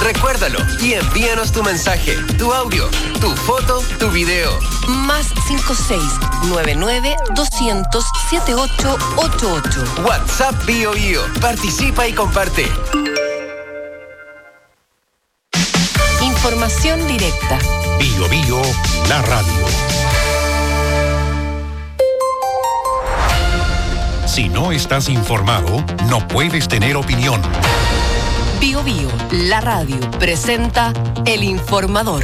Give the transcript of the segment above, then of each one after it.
Recuérdalo y envíanos tu mensaje, tu audio, tu foto, tu video. Más 56-99-200-7888. WhatsApp Bio Bio. Participa y comparte. Información directa. Bio Bio, la radio. Si no estás informado, no puedes tener opinión. Bio Bio, la radio, presenta El Informador.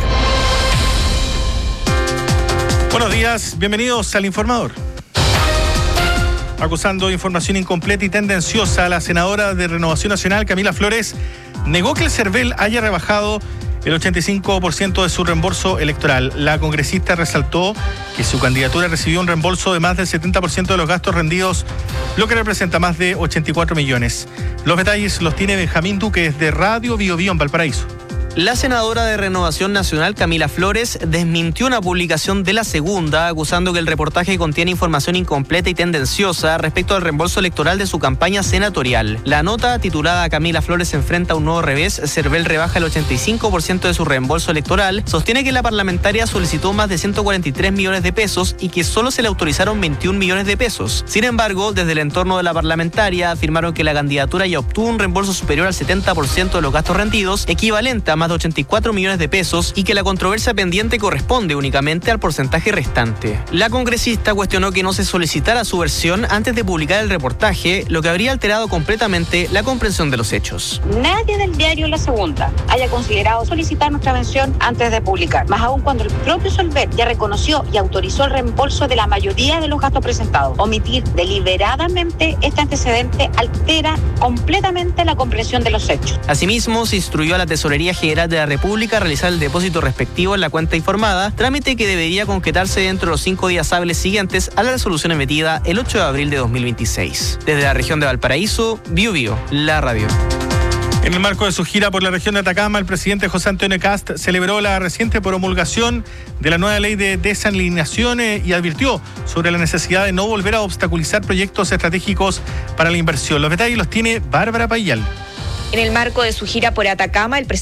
Buenos días, bienvenidos al Informador. Acusando información incompleta y tendenciosa, la senadora de Renovación Nacional, Camila Flores, negó que el CERVEL haya rebajado el 85% de su reembolso electoral. La congresista resaltó que su candidatura recibió un reembolso de más del 70% de los gastos rendidos, lo que representa más de 84 millones. Los detalles los tiene Benjamín Duque desde Radio Bio Bio en Valparaíso. La senadora de Renovación Nacional, Camila Flores, desmintió una publicación de La Segunda, acusando que el reportaje contiene información incompleta y tendenciosa respecto al reembolso electoral de su campaña senatorial. La nota, titulada Camila Flores enfrenta un nuevo revés, CERVEL rebaja el 85% de su reembolso electoral, sostiene que la parlamentaria solicitó más de 143 millones de pesos y que solo se le autorizaron 21 millones de pesos. Sin embargo, desde el entorno de la parlamentaria afirmaron que la candidatura ya obtuvo un reembolso superior al 70% de los gastos rendidos, equivalente a más de 84 millones de pesos, y que la controversia pendiente corresponde únicamente al porcentaje restante. La congresista cuestionó que no se solicitara su versión antes de publicar el reportaje, lo que habría alterado completamente la comprensión de los hechos. Nadie del diario La Segunda haya considerado solicitar nuestra versión antes de publicar, más aún cuando el propio CERVEL ya reconoció y autorizó el reembolso de la mayoría de los gastos presentados. Omitir deliberadamente este antecedente altera completamente la comprensión de los hechos. Asimismo, se instruyó a la Tesorería General de la República a realizar el depósito respectivo en la cuenta informada, trámite que debería concretarse dentro de los 5 días hábiles siguientes a la resolución emitida el 8 de abril de 2026. Desde la región de Valparaíso, Bio Bio, la radio. En el marco de su gira por la región de Atacama, el presidente José Antonio Kast celebró la reciente promulgación de la nueva ley de desalinización y advirtió sobre la necesidad de no volver a obstaculizar proyectos estratégicos para la inversión. Los detalles los tiene Bárbara Payal. En el marco de su gira por Atacama, el presidente